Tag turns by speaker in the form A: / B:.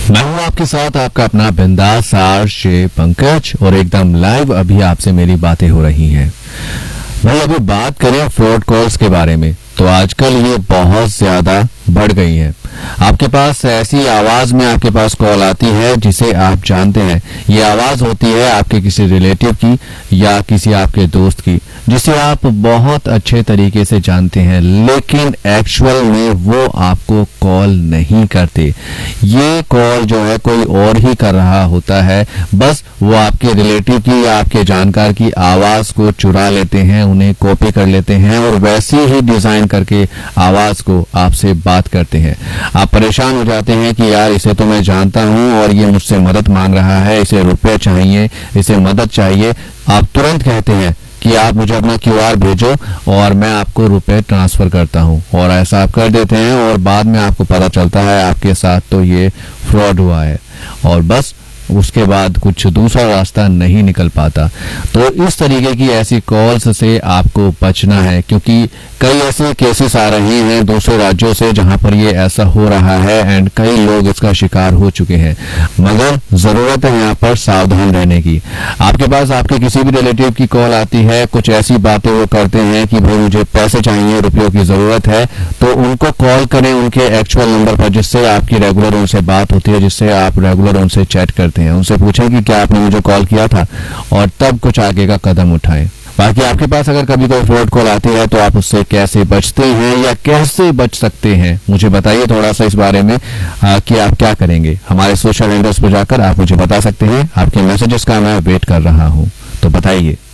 A: मैं हूं आपके साथ आपका अपना बिंदास आरजे पंकज और एकदम लाइव अभी आपसे मेरी बातें हो रही हैं। भाई अभी बात करें फ्रॉड कॉल्स के बारे में तो आजकल ये बहुत ज्यादा बढ़ गई है। आपके पास ऐसी आवाज में आपके पास कॉल आती है जिसे आप जानते हैं ये आवाज होती है आपके किसी रिलेटिव की या किसी आपके दोस्त की जिसे आप बहुत अच्छे तरीके से जानते हैं, लेकिन एक्चुअल में वो आपको कॉल नहीं करते। ये कॉल जो है कोई और ही कर रहा होता है। बस वो आपके रिलेटिव की या आपके जानकार की आवाज को चुरा लेते हैं, उन्हें कॉपी कर लेते हैं और वैसी ही डिजाइन करके आवाज को आपसे बात करते हैं। आप परेशान हो जाते हैं कि यार इसे तो मैं जानता हूं और ये मुझसे मदद मांग रहा है, इसे रुपए चाहिए, इसे मदद चाहिए। आप तुरंत कहते हैं कि आप मुझे अपना क्यूआर भेजो और मैं आपको रुपए ट्रांसफर करता हूं, और ऐसा आप कर देते हैं और बाद में आपको पता चलता है आपके साथ तो ये फ्रॉड हुआ है और बस उसके बाद कुछ दूसरा रास्ता नहीं निकल पाता। तो इस तरीके की ऐसी कॉल्स से आपको बचना है, क्योंकि कई ऐसे केसेस आ रहे हैं दूसरे राज्यों से जहां पर ये ऐसा हो रहा है एंड कई लोग इसका शिकार हो चुके हैं। मगर जरूरत है यहाँ पर सावधान रहने की। आपके पास आपके किसी भी रिलेटिव की कॉल आती है, कुछ ऐसी बातें वो करते हैं कि भाई मुझे पैसे चाहिए, रुपयों की जरूरत है, तो उनको कॉल करें उनके एक्चुअल नंबर पर जिससे आपकी रेगुलर उनसे बात होती है, जिससे आप रेगुलर उनसे चैट करते हैं। उनसे पूछें कि क्या आपने मुझे कॉल किया था और तब कुछ आगे का कदम उठाएं। बाकी आपके पास अगर कभी कोई फ्रॉड कॉल आती है तो आप उससे कैसे बचते हैं या कैसे बच सकते हैं, मुझे बताइए थोड़ा सा इस बारे में कि आप क्या करेंगे। हमारे सोशल हैंडल्स पर जाकर आप मुझे बता सकते हैं। आपके मैसेजेस का मैं वेट कर रहा हूं, तो बताइए।